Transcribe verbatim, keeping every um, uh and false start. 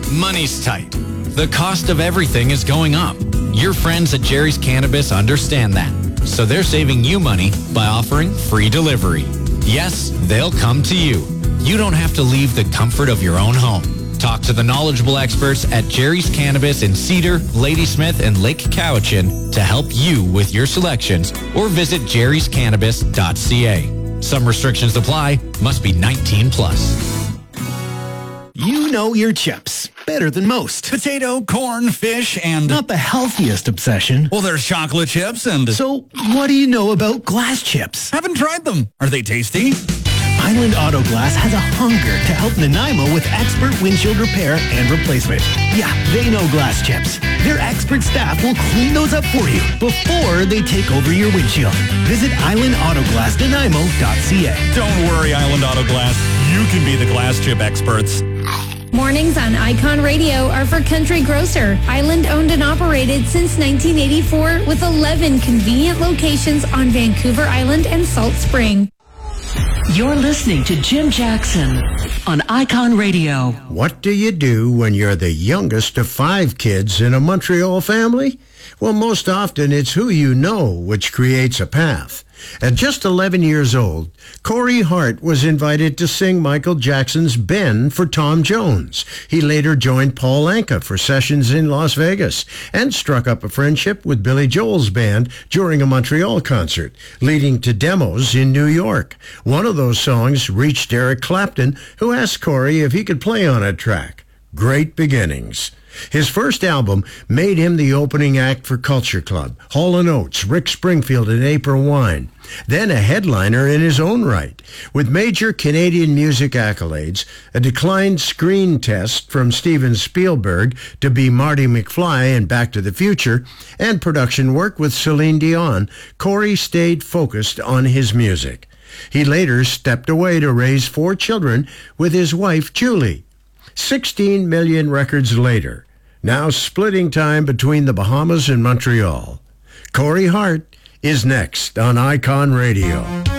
Money's tight. The cost of everything is going up. Your friends at Jerry's Cannabis understand that. So they're saving you money by offering free delivery. Yes, they'll come to you. You don't have to leave the comfort of your own home. Talk to the knowledgeable experts at Jerry's Cannabis in Cedar, Ladysmith, and Lake Cowichan to help you with your selections, or visit jerrys cannabis dot c a. Some restrictions apply. Must be nineteen plus. You know your chips better than most. Potato, corn, fish, and... Not the healthiest obsession. Well, there's chocolate chips and... So, what do you know about glass chips? Haven't tried them. Are they tasty? Island Auto Glass has a hunger to help Nanaimo with expert windshield repair and replacement. Yeah, they know glass chips. Their expert staff will clean those up for you before they take over your windshield. Visit island auto glass nanaimo dot c a. Don't worry, Island Auto Glass. You can be the glass chip experts. Mornings on Icon Radio are for Country Grocer. Island owned and operated since nineteen eighty-four with eleven convenient locations on Vancouver Island and Salt Spring. You're listening to Jim Jackson on Icon Radio. What do you do when you're the youngest of five kids in a Montreal family? Well, most often it's who you know which creates a path. At just eleven years old, Corey Hart was invited to sing Michael Jackson's Ben for Tom Jones. He later joined Paul Anka for sessions in Las Vegas and struck up a friendship with Billy Joel's band during a Montreal concert, leading to demos in New York. One of those songs reached Eric Clapton, who asked Corey if he could play on a track. Great Beginnings. His first album made him the opening act for Culture Club, Hall and Oates, Rick Springfield, and April Wine. Then a headliner in his own right. With major Canadian music accolades, a declined screen test from Steven Spielberg to be Marty McFly in Back to the Future, and production work with Celine Dion, Corey stayed focused on his music. He later stepped away to raise four children with his wife, Julie. sixteen million records later, now splitting time between the Bahamas and Montreal. Corey Hart is next on Icon Radio.